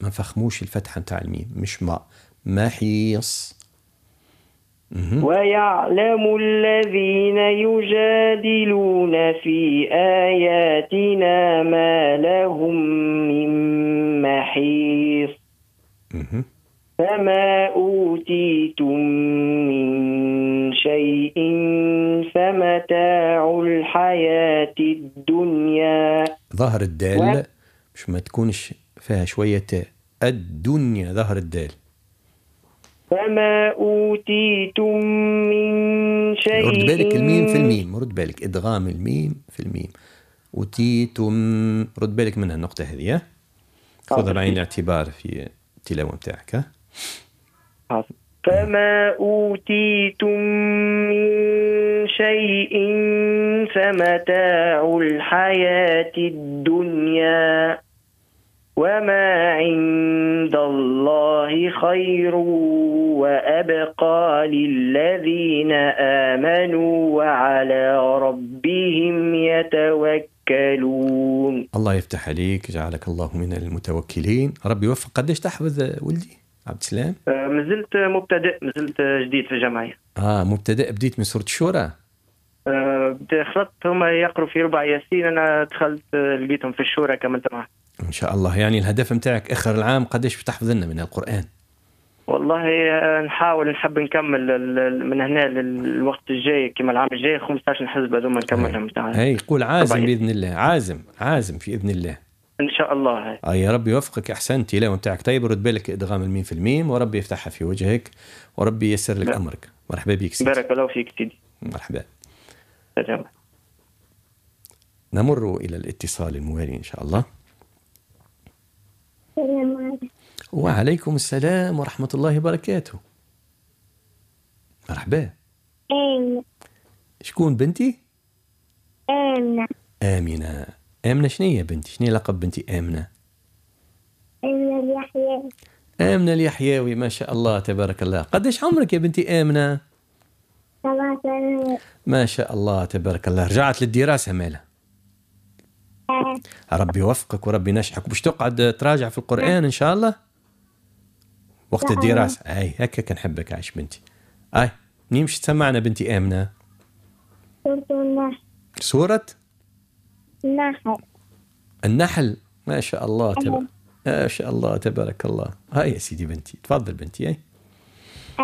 ما فخموش الفتحة متاع الميم، مش ما، محيص. ويعلم الذين يجادلون في آياتنا ما لهم من محيص. فما أوتيتم من شيء فمتاع الحياة الدنيا. ظهر الدال مش ما تكونش فيها شوية الدنيا، ظهر الدال. فما أوتيتم من شيء. رد بالك الميم في الميم، رد بالك إدغام الميم في الميم. أوتيتم، رد بالك منها النقطة هذه، خذها بعين الاعتبار في التلاوة متاعك. فما أوتيتم من شيء فمتاع الحياة الدنيا وما عند الله خير وأبقى للذين آمنوا وعلى ربهم يتوكلون. الله يفتح عليك، جعلك الله من المتوكلين. ربي يوفق. قديش تحفظ ولدي عبد السلام؟ مازلت مبتدئ، مازلت جديد في الجمعية. مبتدئ. بديت من سورة الشورى؟ دخلت هم يقروا في ربع ياسين، أنا دخلت لقيتهم في الشورى كملت معهم إن شاء الله. يعني الهدف متاعك آخر العام قديش بتحفظ لنا من القرآن؟ والله نحاول، نحب نكمل من هنا للوقت الجاي، كما العام الجاي 15 حزب هذوما نكملهم. هاي قول عازم بإذن الله، عازم في إذن الله إن شاء الله. يا ربي يوفقك. أحسنت، تلاوة متاعك طيب. رد بالك إدغام الميم في الميم، وربي يفتحها في وجهك، وربي ييسر لك أمرك. مرحبا بك سيدي. بارك الله فيك سيدي. مرحبا. سلام. نمر إلى الاتصال الموالي إن شاء الله. وعليكم السلام ورحمة الله وبركاته. مرحبا. شكون بنتي؟ آمنة. آمنة شنية بنتي؟ شنية لقب بنتي آمنة؟ آمنة اليحيوي. آمنة اليحيوي، ما شاء الله تبارك الله. قديش عمرك يا بنتي آمنة؟ 7 سنوات. ما شاء الله تبارك الله. رجعت للدراسة مالها؟ ربي يوفقك وربي ينجحك. باش تقعد تراجع في القرآن إن شاء الله وقت الدراسة. هكا كنحبك عايش بنتي. نمشي تسمعنا بنتي آمنة. سورة النحل. ما شاء الله ما شاء الله تبارك الله. هاي يا سيدي بنتي، تفضل بنتي.